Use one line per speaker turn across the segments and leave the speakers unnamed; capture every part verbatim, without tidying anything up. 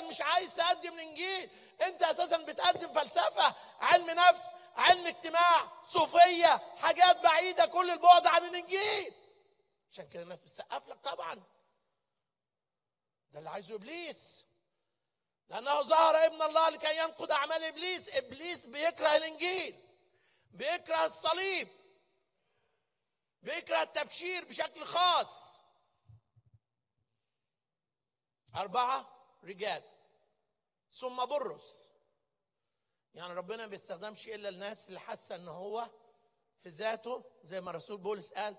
مش عايز تقدم الانجيل، انت اساسا بتقدم فلسفه، علم نفس، علم اجتماع، صوفيه، حاجات بعيده كل البعد عن الانجيل. عشان كده الناس بتسقف لك. طبعا ده اللي عايزه ابليس، لانه ظهر ابن الله لكي ينقض اعمال ابليس. ابليس بيكره الانجيل، بيكره الصليب، بيكره التبشير بشكل خاص. أربعة رجال ثم برص. يعني ربنا ما بيستخدمش إلا الناس اللي حاسة إن هو في ذاته، زي ما رسول بولس قال: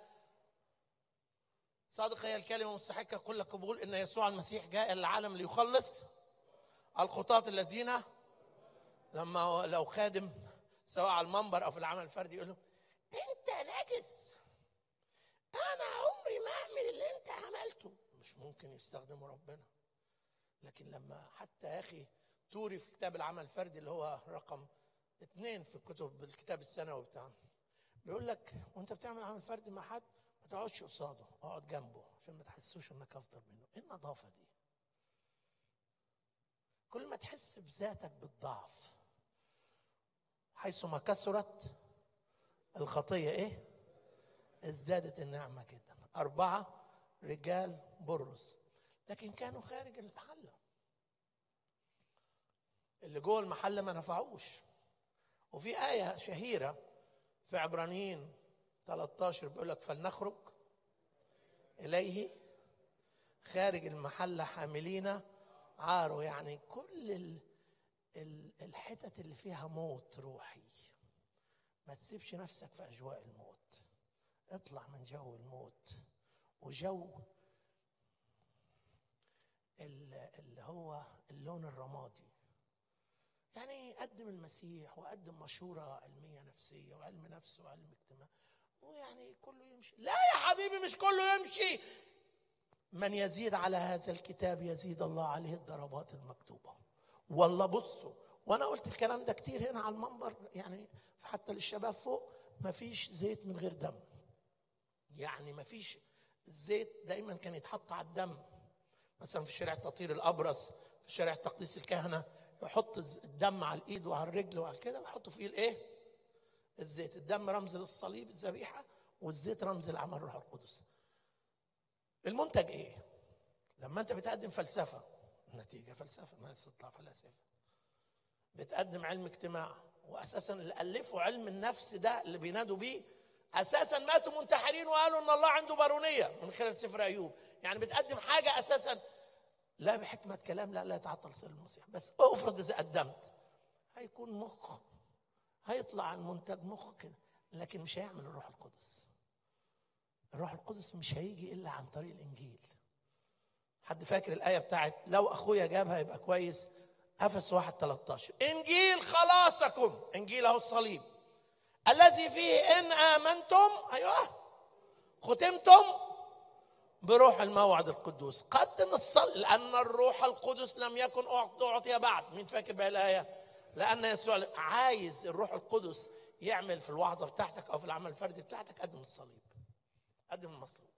صادق هي الكلمة مستحقة كل قبول إن يسوع المسيح جاء إلى العالم ليخلص الخطاة الذين. لما لو خادم سواء على المنبر أو في العمل الفردي يقول له: أنت نجس، أنا عمري ما أعمل اللي أنت عملته، مش ممكن يستخدمه ربنا. لكن لما حتى يا أخي توري في كتاب العمل الفردي اللي هو رقم اثنين في الكتب الكتاب السنوي بتاعنا، بيقول لك وانت بتعمل عمل فردي مع حد ما تقعدش قصاده، اقعد جنبه عشان ما تحسوش انك افضل منه. ايه النظافه دي؟ كل ما تحس بذاتك بالضعف، حيثما كثرت الخطيه ايه؟ ازدادت النعمه جدا. أربعة رجال برص، لكن كانوا خارج المحله. اللي جوه المحله ما نفعوش. وفي آية شهيرة في عبرانيين ثلاثة عشر بيقول لك: فلنخرج إليه خارج المحلة حاملين عاره. يعني كل الحتت اللي فيها موت روحي ما تسيبش نفسك في أجواء الموت، اطلع من جو الموت وجو اللي هو اللون الرمادي. يعني قدم المسيح وقدم مشورة علمية نفسية وعلم نفس وعلم اجتماع، ويعني كله يمشي. لا يا حبيبي، مش كله يمشي. من يزيد على هذا الكتاب يزيد الله عليه الضربات المكتوبة. والله بصوا، وانا قلت الكلام ده كتير هنا على المنبر، يعني حتى للشباب فوق: مفيش زيت من غير دم. يعني مفيش الزيت دايما كان يتحط على الدم، مثلا في شارع تطهير الابرص، في شارع تقديس الكهنه، يحط الدم على الايد وعلى الرجل وعلى كده، ويحطوا فيه الايه؟ الزيت. الدم رمز للصليب الذبيحه، والزيت رمز لعمل الروح القدس. المنتج ايه؟ لما انت بتقدم فلسفه، النتيجه فلسفه، الناس تطلع فلاسفه. بتقدم علم اجتماع، واساسا اللي الفوا علم النفس ده اللي بينادوا بيه اساسا ماتوا منتحرين وقالوا ان الله عنده بارونيه من خلال سفر ايوب. يعني بتقدم حاجه اساسا لا بحكمه كلام، لا لا يتعطل سر المسيح. بس افرض اذا قدمت، هيكون مخ، هيطلع عن منتج مخ كده، لكن مش هيعمل الروح القدس. الروح القدس مش هيجي الا عن طريق الانجيل. حد فاكر الايه بتاعت لو اخويا جابها يبقى كويس؟ افسس واحد ثلاثة عشر: انجيل خلاصكم، انجيل اهو الصليب، الذي فيه ان امنتم، ايوه، ختمتم بروح الموعد القدوس. قدم الصلاة، لأن الروح القدس لم يكن أعطي بعد. مين فاكر بقى الآية؟ لأن يسوع عايز الروح القدس يعمل في الوعظة بتاعتك أو في العمل الفردي بتاعتك. قدم الصليب، قدم المصلوب.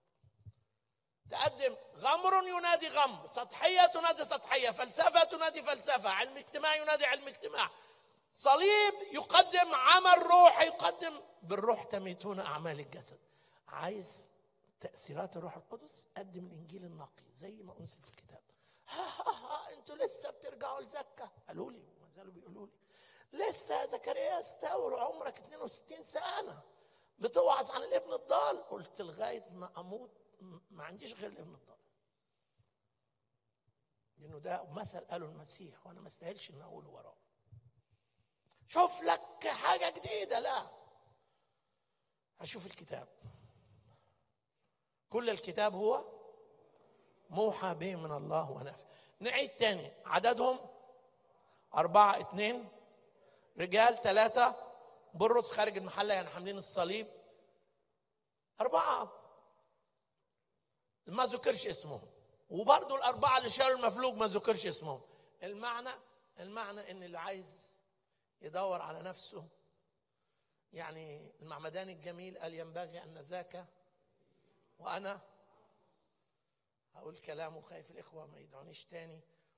تقدم غمر ينادي غمر، سطحية تنادي سطحية، فلسفة تنادي فلسفة، علم اجتماع ينادي علم اجتماع، صليب يقدم عمل روح، يقدم بالروح تميتون أعمال الجسد. عايز تأثيرات الروح القدس؟ قدم الإنجيل النقي زي ما أنزل في الكتاب. ها ها ها أنتوا لسه بترجعوا لزكا، قالوا لي وما زالوا بيقولوا لي: لسه زكريا استور عمرك اثنين وستين سنة بتوعظ عن الابن الضال. قلت لغاية ما أموت ما عنديش غير الابن الضال، لأنه ده مثل قاله المسيح وأنا ما استاهلش إن أقوله وراه. شوف لك حاجة جديدة، لا، أشوف الكتاب. كل الكتاب هو موحى به من الله ونافع. نعيد تاني عددهم: أربعة اثنين رجال، ثلاثة برص خارج المحلة يعني حاملين الصليب، أربعة ما ذكرش اسمهم، وبرضو الأربعة اللي شالوا المفلوج ما ذكرش اسمهم. المعنى المعنى إن اللي عايز يدور على نفسه، يعني المعمدان الجميل قال: ينبغي أن ذاك وأنا أقول كلامه، خايف الإخوة ما يدعونيش تاني.